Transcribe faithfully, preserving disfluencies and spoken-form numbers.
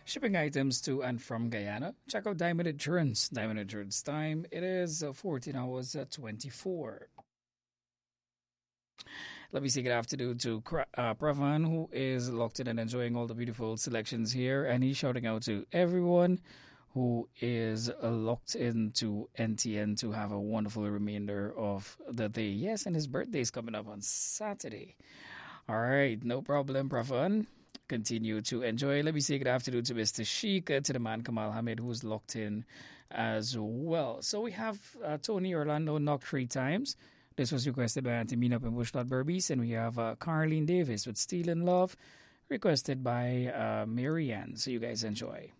shipping items to and from Guyana. Check out Diamond Insurance. Diamond Insurance time, it is uh, fourteen hours uh, twenty-four. Let me say good afternoon to uh, Pravan, who is locked in and enjoying all the beautiful selections here. And he's shouting out to everyone who is uh, locked into N T N to have a wonderful remainder of the day. Yes, and his birthday is coming up on Saturday. All right, no problem, Pravan. Continue to enjoy. Let me say good afternoon to Mister Sheik, uh, to the man Kamal Hamid, who's locked in as well. So we have uh, Tony Orlando knocked three times. This was requested by Auntie Mina up in Bushlat Berbice. And we have uh, Carlene Davis with Steel in Love, requested by uh, Marianne. So you guys enjoy.